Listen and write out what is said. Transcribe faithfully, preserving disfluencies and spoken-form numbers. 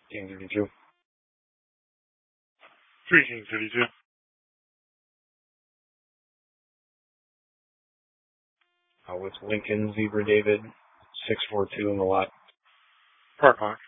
King thirty-two. Three King thirty-two. Uh, with Lincoln Zebra David, six four two in the lot. Park Hawk.